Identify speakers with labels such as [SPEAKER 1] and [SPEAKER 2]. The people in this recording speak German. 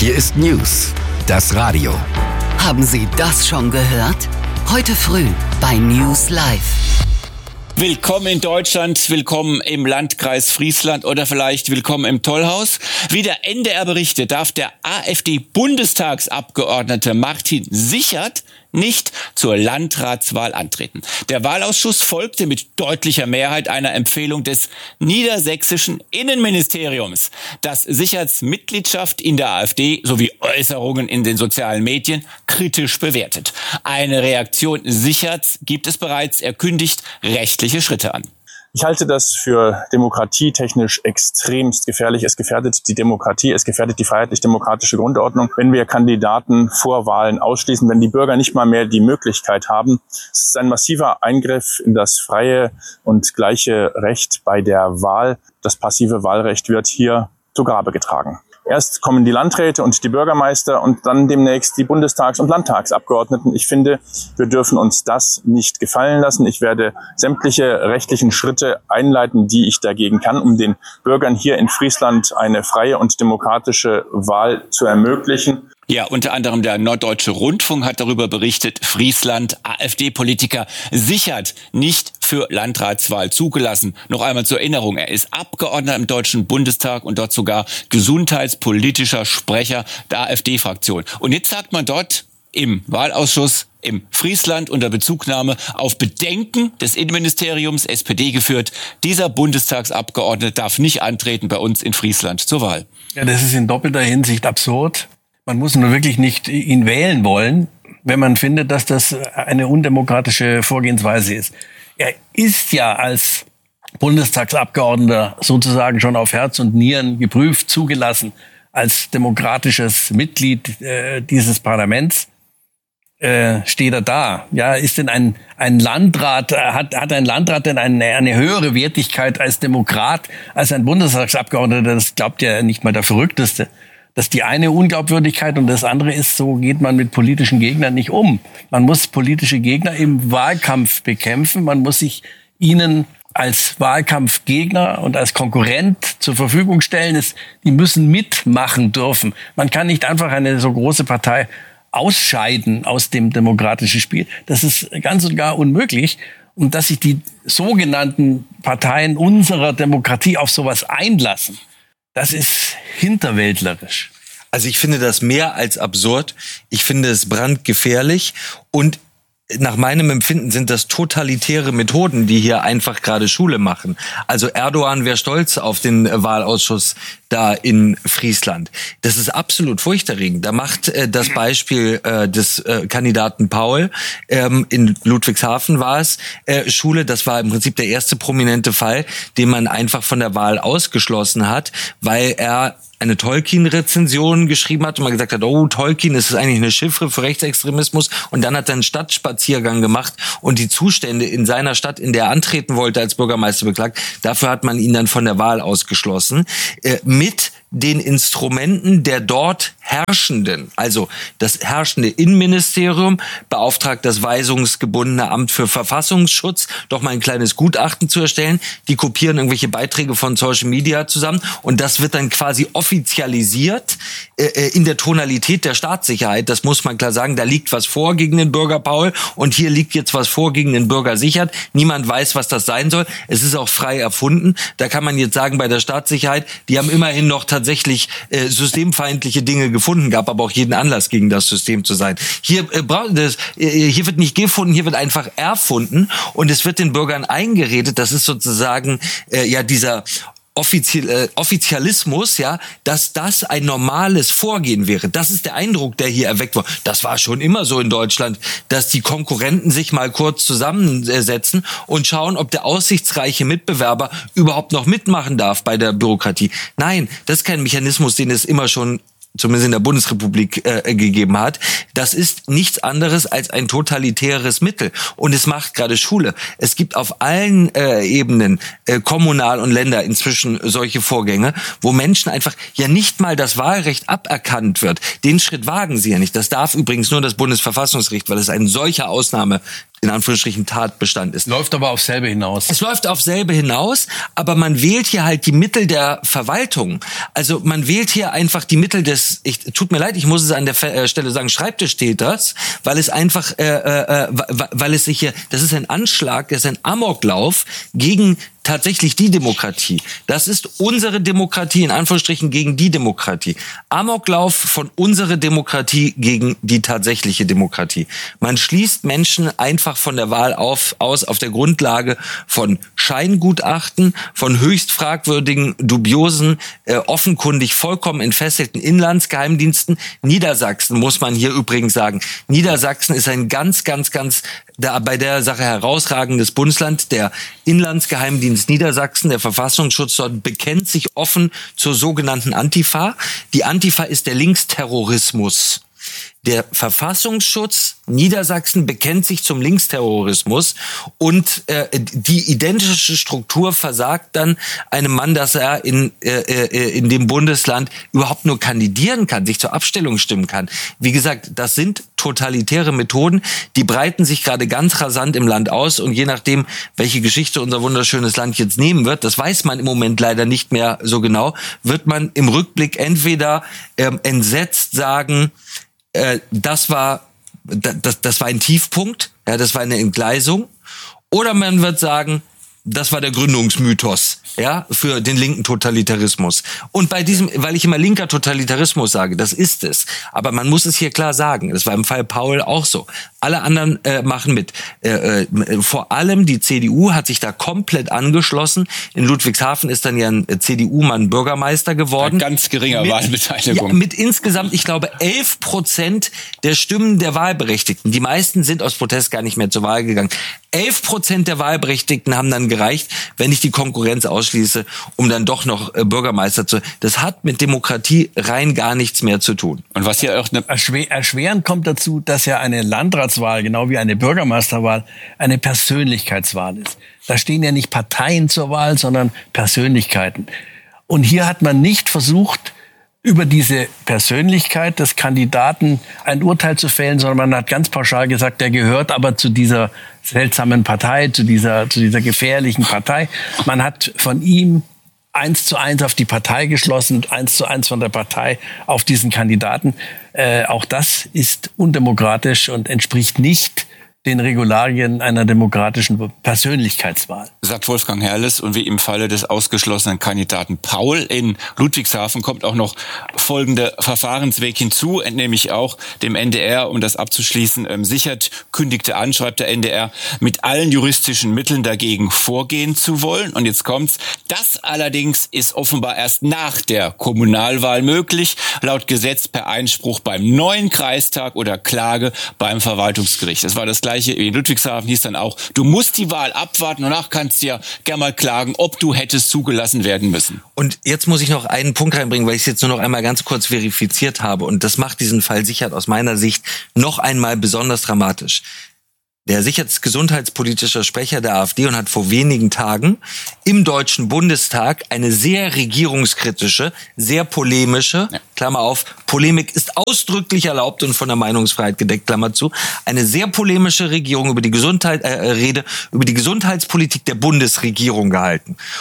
[SPEAKER 1] Hier ist News, das Radio.
[SPEAKER 2] Haben Sie das schon gehört? Heute früh bei News Live.
[SPEAKER 3] Willkommen in Deutschland, willkommen im Landkreis Friesland oder vielleicht willkommen im Tollhaus. Wie der NDR berichtet, darf der AfD-Bundestagsabgeordnete Martin Sichert nicht zur Landratswahl antreten. Der Wahlausschuss folgte mit deutlicher Mehrheit einer Empfehlung des niedersächsischen Innenministeriums, das Sicherts Mitgliedschaft in der AfD sowie Äußerungen in den sozialen Medien kritisch bewertet. Eine Reaktion Sicherts gibt es bereits, er kündigt rechtliche Schritte an.
[SPEAKER 4] Ich halte das für demokratietechnisch extremst gefährlich. Es gefährdet die Demokratie, es gefährdet die freiheitlich-demokratische Grundordnung, wenn wir Kandidaten vor Wahlen ausschließen, wenn die Bürger nicht mal mehr die Möglichkeit haben. Es ist ein massiver Eingriff in das freie und gleiche Recht bei der Wahl. Das passive Wahlrecht wird hier zu Grabe getragen. Erst kommen die Landräte und die Bürgermeister und dann demnächst die Bundestags- und Landtagsabgeordneten. Ich finde, wir dürfen uns das nicht gefallen lassen. Ich werde sämtliche rechtlichen Schritte einleiten, die ich dagegen kann, um den Bürgern hier in Friesland eine freie und demokratische Wahl zu ermöglichen.
[SPEAKER 3] Ja, unter anderem der Norddeutsche Rundfunk hat darüber berichtet, Friesland, AfD-Politiker Sichert nicht für Landratswahl zugelassen. Noch einmal zur Erinnerung, er ist Abgeordneter im Deutschen Bundestag und dort sogar gesundheitspolitischer Sprecher der AfD-Fraktion. Und jetzt sagt man dort im Wahlausschuss im Friesland unter Bezugnahme auf Bedenken des Innenministeriums, SPD geführt, dieser Bundestagsabgeordnete darf nicht antreten bei uns in Friesland zur Wahl.
[SPEAKER 5] Ja, das ist in doppelter Hinsicht absurd. Man muss nur wirklich nicht ihn wählen wollen, wenn man findet, dass das eine undemokratische Vorgehensweise ist. Er ist ja als Bundestagsabgeordneter sozusagen schon auf Herz und Nieren geprüft, zugelassen als demokratisches Mitglied dieses Parlaments. Steht er da? Ja, ist denn ein Landrat, hat ein Landrat denn eine höhere Wertigkeit als Demokrat, als ein Bundestagsabgeordneter? Das glaubt ja nicht mal der Verrückteste. Das ist die eine Unglaubwürdigkeit und das andere ist, so geht man mit politischen Gegnern nicht um. Man muss politische Gegner im Wahlkampf bekämpfen. Man muss sich ihnen als Wahlkampfgegner und als Konkurrent zur Verfügung stellen. Die müssen mitmachen dürfen. Man kann nicht einfach eine so große Partei ausscheiden aus dem demokratischen Spiel. Das ist ganz und gar unmöglich. Und dass sich die sogenannten Parteien unserer Demokratie auf sowas einlassen, das ist hinterwäldlerisch.
[SPEAKER 6] Also ich finde das mehr als absurd. Ich finde es brandgefährlich und nach meinem Empfinden sind das totalitäre Methoden, die hier einfach gerade Schule machen. Also Erdogan wäre stolz auf den Wahlausschuss da in Friesland. Das ist absolut furchterregend. Da macht das Beispiel des Kandidaten Paul, in Ludwigshafen war es, Schule. Das war im Prinzip der erste prominente Fall, den man einfach von der Wahl ausgeschlossen hat, weil er eine Tolkien-Rezension geschrieben hat und man gesagt hat, oh, Tolkien, ist eigentlich eine Chiffre für Rechtsextremismus. Und dann hat er einen Stadtspaziergang gemacht und die Zustände in seiner Stadt, in der er antreten wollte, als Bürgermeister beklagt. Dafür hat man ihn dann von der Wahl ausgeschlossen. Mit den Instrumenten der dort Herrschenden, also das herrschende Innenministerium beauftragt das weisungsgebundene Amt für Verfassungsschutz, doch mal ein kleines Gutachten zu erstellen. Die kopieren irgendwelche Beiträge von Social Media zusammen und das wird dann quasi offizialisiert in der Tonalität der Staatssicherheit. Das muss man klar sagen. Da liegt was vor gegen den Bürger Paul und hier liegt jetzt was vor gegen den Bürger Sichert. Niemand weiß, was das sein soll. Es ist auch frei erfunden. Da kann man jetzt sagen, bei der Staatssicherheit, die haben immerhin noch tatsächlich systemfeindliche Dinge gefunden, gab aber auch jeden Anlass, gegen das System zu sein. Hier wird nicht gefunden, hier wird einfach erfunden und es wird den Bürgern eingeredet, das ist sozusagen dieser Offizialismus, ja, dass das ein normales Vorgehen wäre. Das ist der Eindruck, der hier erweckt wurde. Das war schon immer so in Deutschland, dass die Konkurrenten sich mal kurz zusammensetzen und schauen, ob der aussichtsreiche Mitbewerber überhaupt noch mitmachen darf bei der Bürokratie. Nein, das ist kein Mechanismus, den es immer schon zumindest in der Bundesrepublik gegeben hat. Das ist nichts anderes als ein totalitäres Mittel. Und es macht gerade Schule. Es gibt auf allen Ebenen, kommunal und Länder, inzwischen solche Vorgänge, wo Menschen einfach ja nicht mal das Wahlrecht aberkannt wird. Den Schritt wagen sie ja nicht. Das darf übrigens nur das Bundesverfassungsgericht, weil es ein solcher Ausnahmefall in Anführungsstrichen Tatbestand ist.
[SPEAKER 5] Läuft aber aufs selbe hinaus.
[SPEAKER 6] Es läuft auf selbe hinaus, aber man wählt hier halt die Mittel der Verwaltung. Also man wählt hier einfach die Mittel tut mir leid, ich muss es an der Stelle sagen, Schreibtischtäters, weil es einfach, weil es sich hier, das ist ein Anschlag, das ist ein Amoklauf gegen tatsächlich die Demokratie. Das ist unsere Demokratie, in Anführungsstrichen, gegen die Demokratie. Amoklauf von unserer Demokratie gegen die tatsächliche Demokratie. Man schließt Menschen einfach von der Wahl aus auf der Grundlage von Scheingutachten, von höchst fragwürdigen, dubiosen, offenkundig vollkommen entfesselten Inlandsgeheimdiensten. Niedersachsen, muss man hier übrigens sagen. Niedersachsen ist ein ganz bei der Sache herausragendes Bundesland. Der Inlandsgeheimdienst Niedersachsen, der Verfassungsschutz dort, bekennt sich offen zur sogenannten Antifa. Die Antifa ist der Linksterrorismus. Der Verfassungsschutz Niedersachsen bekennt sich zum Linksterrorismus und die identische Struktur versagt dann einem Mann, dass er in dem Bundesland überhaupt nur kandidieren kann, sich zur Abstimmung stimmen kann. Wie gesagt, das sind totalitäre Methoden, die breiten sich gerade ganz rasant im Land aus und je nachdem, welche Geschichte unser wunderschönes Land jetzt nehmen wird, das weiß man im Moment leider nicht mehr so genau, wird man im Rückblick entweder entsetzt sagen, das war ein Tiefpunkt, ja, das war eine Entgleisung. Oder man wird sagen, das war der Gründungsmythos, ja, für den linken Totalitarismus. Und bei diesem, weil ich immer linker Totalitarismus sage, das ist es. Aber man muss es hier klar sagen. Das war im Fall Paul auch so. Alle anderen machen mit. Vor allem die CDU hat sich da komplett angeschlossen. In Ludwigshafen ist dann ja ein CDU-Mann Bürgermeister geworden.
[SPEAKER 3] Bei ganz geringer Wahlbeteiligung.
[SPEAKER 6] Ja, mit insgesamt, ich glaube, 11% der Stimmen der Wahlberechtigten. Die meisten sind aus Protest gar nicht mehr zur Wahl gegangen. 11% der Wahlberechtigten haben dann gereicht, wenn ich die Konkurrenz ausschließe, um dann doch noch Bürgermeister zu. Das hat mit Demokratie rein gar nichts mehr zu tun.
[SPEAKER 3] Und was hier auch
[SPEAKER 5] erschwerend kommt dazu, dass ja eine Landratswahl, genau wie eine Bürgermeisterwahl, eine Persönlichkeitswahl ist. Da stehen ja nicht Parteien zur Wahl, sondern Persönlichkeiten. Und hier hat man nicht versucht, über diese Persönlichkeit des Kandidaten ein Urteil zu fällen, sondern man hat ganz pauschal gesagt, der gehört aber zu dieser seltsamen Partei, zu dieser gefährlichen Partei. Man hat von ihm 1:1 auf die Partei geschlossen, 1:1 von der Partei auf diesen Kandidaten. Auch das ist undemokratisch und entspricht nicht den Regularien einer demokratischen Persönlichkeitswahl.
[SPEAKER 3] Sagt Wolfgang Herrles, und wie im Falle des ausgeschlossenen Kandidaten Paul in Ludwigshafen kommt auch noch folgender Verfahrensweg hinzu, nämlich auch dem NDR, um das abzuschließen, sichert, kündigte an, schreibt der NDR, mit allen juristischen Mitteln dagegen vorgehen zu wollen. Und jetzt kommt's. Das allerdings ist offenbar erst nach der Kommunalwahl möglich, laut Gesetz per Einspruch beim neuen Kreistag oder Klage beim Verwaltungsgericht. Das war das gleiche in Ludwigshafen, hieß dann auch, du musst die Wahl abwarten, danach kannst du ja gerne mal klagen, ob du hättest zugelassen werden müssen.
[SPEAKER 6] Und jetzt muss ich noch einen Punkt reinbringen, weil ich es jetzt nur noch einmal ganz kurz verifiziert habe. Und das macht diesen Fall Sichert aus meiner Sicht noch einmal besonders dramatisch. Der Sicherts gesundheitspolitischer Sprecher der AfD und hat vor wenigen Tagen im Deutschen Bundestag eine sehr regierungskritische, sehr polemische, Klammer auf, Polemik ist ausdrücklich erlaubt und von der Meinungsfreiheit gedeckt, Klammer zu, eine sehr polemische Regierung über die Rede über die Gesundheitspolitik der Bundesregierung gehalten.